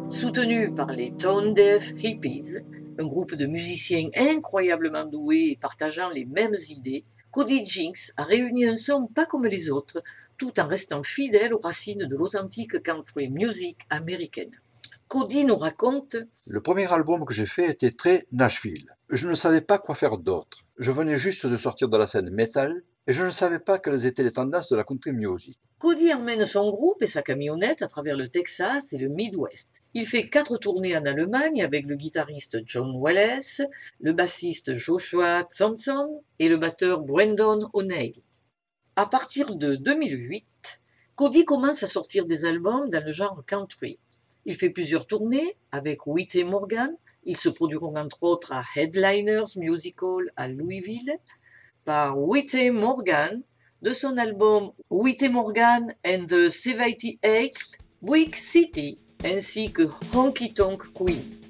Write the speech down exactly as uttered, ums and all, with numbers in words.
Soutenu par les Tone Deaf Hippies, un groupe de musiciens incroyablement doués et partageant les mêmes idées, Cody Jinks a réuni un son pas comme les autres, tout en restant fidèle aux racines de l'authentique country music américaine. Cody nous raconte « Le premier album que j'ai fait était très Nashville. Je ne savais pas quoi faire d'autre. Je venais juste de sortir de la scène metal et je ne savais pas quelles étaient les tendances de la country music. » Cody emmène son groupe et sa camionnette à travers le Texas et le Midwest. Il fait quatre tournées en Allemagne avec le guitariste John Wallace, le bassiste Joshua Thompson et le batteur Brandon O'Neill. À partir de deux mille huit, Cody commence à sortir des albums dans le genre country. Il fait plusieurs tournées avec Whitey Morgan. Ils se produiront entre autres à Headliners Music Hall à Louisville par Whitey Morgan de son album Whitey Morgan and the seventy-eighth Brick City ainsi que Honky Tonk Queen.